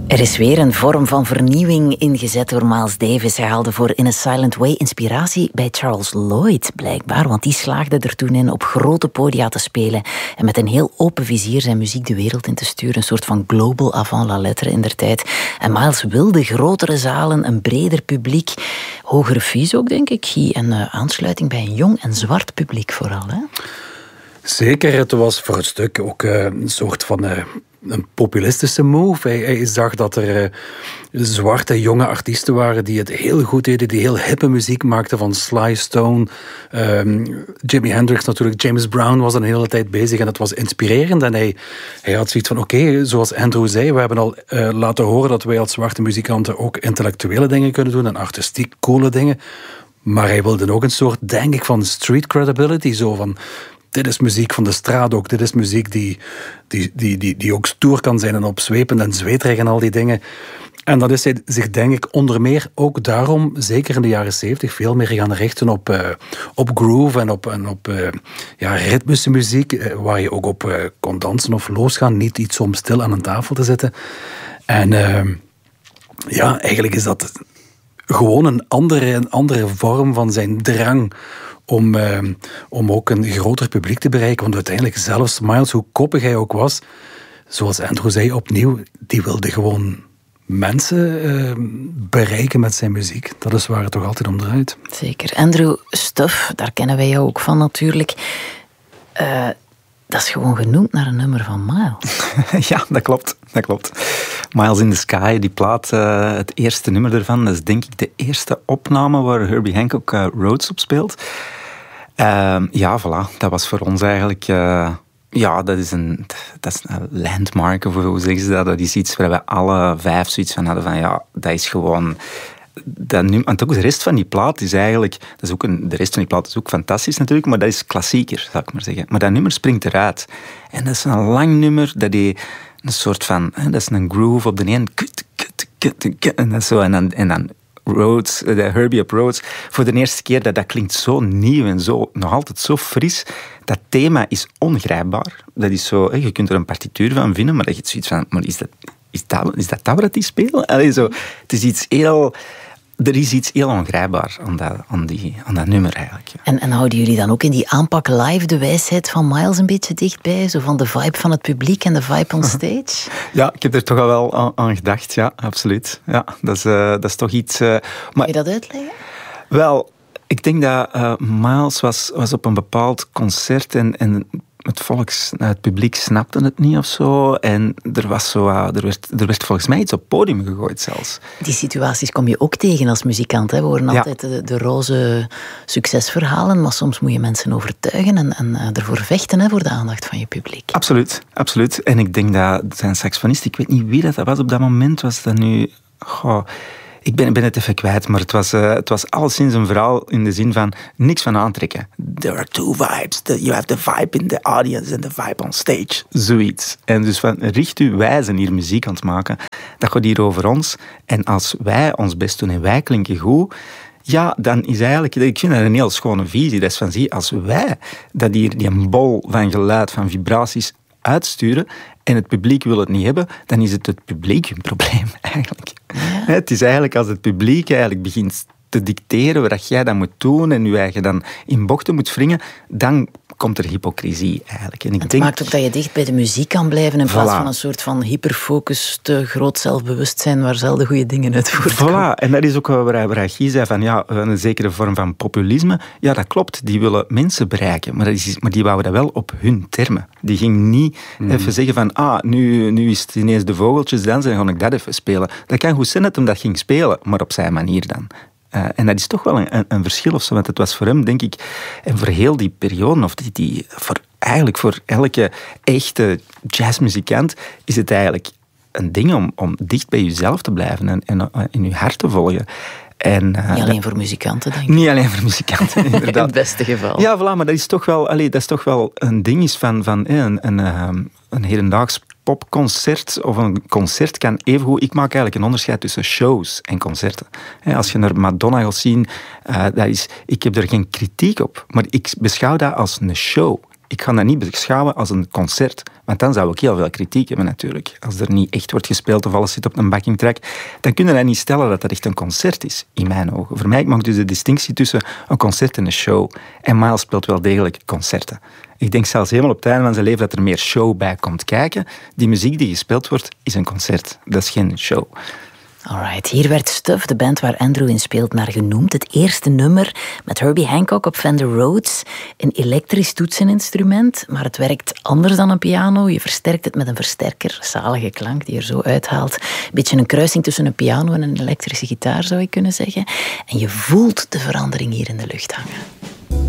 Er is weer een vorm van vernieuwing ingezet door Miles Davis. Hij haalde voor In a Silent Way inspiratie bij Charles Lloyd, blijkbaar. Want die slaagde er toen in op grote podia te spelen en met een heel open vizier zijn muziek de wereld in te sturen. Een soort van global avant la lettre indertijd. En Miles wilde grotere zalen, een breder publiek. Hogere fees ook, denk ik, Guy. En aansluiting bij een jong en zwart publiek vooral, hè? Zeker, het was voor het stuk ook een soort van een populistische move. Hij zag dat er zwarte jonge artiesten waren die het heel goed deden, die heel hippe muziek maakten, van Sly Stone, Jimi Hendrix natuurlijk, James Brown was een hele tijd bezig en dat was inspirerend. En hij had zoiets van, oké, zoals Andrew zei, we hebben al laten horen dat wij als zwarte muzikanten ook intellectuele dingen kunnen doen en artistiek coole dingen. Maar hij wilde ook een soort, denk ik, van street credibility, zo van, dit is muziek van de straat ook. Dit is muziek die ook stoer kan zijn en opzwepend en zweterig en al die dingen. En dat is hij zich, denk ik, onder meer ook daarom, zeker in de jaren 70, veel meer gaan richten op groove en op ritmische muziek, waar je ook op kon dansen of losgaan. Niet iets om stil aan een tafel te zitten. En eigenlijk is dat gewoon een andere vorm van zijn drang om ook een groter publiek te bereiken. Want uiteindelijk, zelfs Miles, hoe koppig hij ook was, zoals Andrew zei opnieuw, die wilde gewoon mensen bereiken met zijn muziek. Dat is waar het toch altijd om draait. Zeker. Andrew, Stuff, daar kennen wij jou ook van natuurlijk. Dat is gewoon genoemd naar een nummer van Miles. Ja, dat klopt. Miles in the Sky, die plaat, het eerste nummer ervan, dat is denk ik de eerste opname waar Herbie Hancock Rhodes op speelt. Voilà, dat was voor ons eigenlijk... dat is een landmark, of hoe zeggen ze dat? Dat is iets waar we alle 5 zoiets van hadden van, dat is gewoon... En ook de rest van die plaat is eigenlijk... de rest van die plaat is ook fantastisch natuurlijk, maar dat is klassieker, zou ik maar zeggen. Maar dat nummer springt eruit. En dat is een lang nummer, dat die een soort van... Dat is een groove op de een... En dat zo, en dan Rhodes, de Herbie op Rhodes, voor de eerste keer, dat klinkt zo nieuw en zo, nog altijd zo fris. Dat thema is ongrijpbaar. Dat is zo, je kunt er een partituur van vinden, maar dat je zoiets van, maar is dat wat die spelen? Allee, zo, het is iets heel... Er is iets heel ongrijpbaar aan dat nummer eigenlijk. Ja. En houden jullie dan ook in die aanpak live de wijsheid van Miles een beetje dichtbij? Zo van de vibe van het publiek en de vibe on stage? Ja, ik heb er toch al wel aan gedacht. Ja, absoluut. Ja, dat is toch iets... Kan je dat uitleggen? Wel, ik denk dat Miles was op een bepaald concert en het publiek snapte het niet of zo. En er werd volgens mij iets op het podium gegooid zelfs. Die situaties kom je ook tegen als muzikant. Hè? We horen altijd de roze succesverhalen, maar soms moet je mensen overtuigen en ervoor vechten, voor de aandacht van je publiek. Absoluut. En ik denk dat zijn saxofonist, ik weet niet wie dat was op dat moment, was dat nu... Ik ben het even kwijt, maar het was alleszins een verhaal in de zin van niks van aantrekken. There are 2 vibes. You have the vibe in the audience and the vibe on stage. Zoiets. En dus van, richt u, wij zijn hier muziek aan het maken. Dat gaat hier over ons. En als wij ons best doen en wij klinken goed, ja, dan is eigenlijk... Ik vind dat een heel schone visie. Dat is van, zie, als wij dat hier, die een bol van geluid, van vibraties uitsturen en het publiek wil het niet hebben, dan is het publiek hun probleem eigenlijk. Ja. Het is eigenlijk als het publiek eigenlijk begint te dicteren wat jij dan moet doen en je eigen dan in bochten moet wringen, dan komt er hypocrisie eigenlijk. En het maakt ook dat je dicht bij de muziek kan blijven in plaats van een soort van hyperfocus, te groot zelfbewustzijn waar zelden goede dingen uit voortkomen. En dat is ook waar Guy zei van een zekere vorm van populisme. Ja, dat klopt. Die willen mensen bereiken, maar die wouden dat wel op hun termen. Die ging niet even zeggen van nu is het ineens de vogeltjes dansen en dan ga ik dat even spelen. Dat kan goed zijn dat hem dat ging spelen, maar op zijn manier dan. En dat is toch wel een verschil of zo, want het was voor hem, denk ik, en voor heel die periode, of voor elke echte jazzmuzikant, is het eigenlijk een ding om dicht bij jezelf te blijven en in je hart te volgen. En, niet alleen voor muzikanten, denk ik. Niet alleen voor muzikanten, inderdaad. In het beste geval. Ja, voilà, maar dat is toch wel een ding is van een hedendaags popconcert of een concert kan evengoed... Ik maak eigenlijk een onderscheid tussen shows en concerten. Als je naar Madonna gaat zien, ik heb er geen kritiek op, maar ik beschouw dat als een show. Ik ga dat niet beschouwen als een concert, want dan zou ik heel veel kritiek hebben natuurlijk. Als er niet echt wordt gespeeld of alles zit op een backing track, dan kun je dat niet stellen dat dat echt een concert is, in mijn ogen. Voor mij maakt dus de distinctie tussen een concert en een show. En Miles speelt wel degelijk concerten. Ik denk zelfs helemaal op het einde van zijn leven dat er meer show bij komt kijken. Die muziek die gespeeld wordt, is een concert. Dat is geen show. Alright, hier werd Stuff, de band waar Andrew in speelt, naar genoemd. Het eerste nummer met Herbie Hancock op Fender Rhodes. Een elektrisch toetseninstrument, maar het werkt anders dan een piano. Je versterkt het met een versterker, zalige klank die er zo uithaalt. Een beetje een kruising tussen een piano en een elektrische gitaar, zou ik kunnen zeggen. En je voelt de verandering hier in de lucht hangen.